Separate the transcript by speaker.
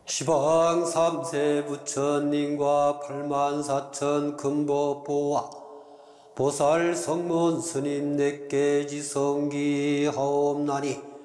Speaker 1: 시방 삼세 부처님과 84,000 금법보와 보살 성문 스님 내께 지성기 하옵나니